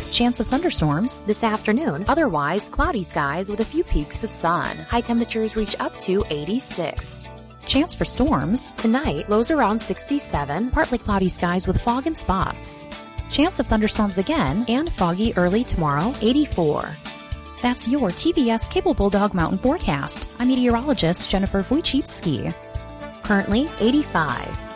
Chance of thunderstorms this afternoon. Otherwise, cloudy skies with a few peaks of sun. High temperatures reach up to 86. Chance for storms tonight. Lows around 67. Partly cloudy skies with fog and spots. Chance of thunderstorms again and foggy early tomorrow. 84. That's your TVS Cable Bulldog Mountain forecast. I'm meteorologist Jennifer Wojcicki. Currently 85.